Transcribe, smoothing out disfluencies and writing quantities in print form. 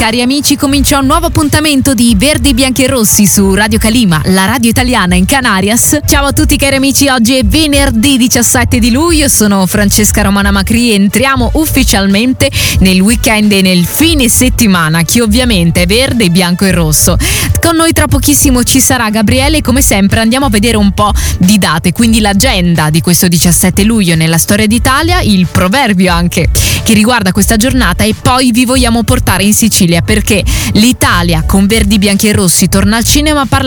cari amici, comincia un nuovo appuntamento di Verdi, Bianchi e Rossi su Radio Calima, la radio italiana in Canarias. Ciao a tutti cari amici, oggi è venerdì 17 di luglio, sono Francesca Romana Macri e entriamo ufficialmente nel weekend e nel fine settimana, che ovviamente è verde, bianco e rosso. Con noi tra pochissimo ci sarà Gabriele e come sempre andiamo a vedere un po' di date, quindi l'agenda di questo 17 luglio nella storia d'Italia, il proverbio anche che riguarda questa giornata e poi vi vogliamo portare in Sicilia perché l'Italia con Verdi, Bianchi e Rossi torna al cinema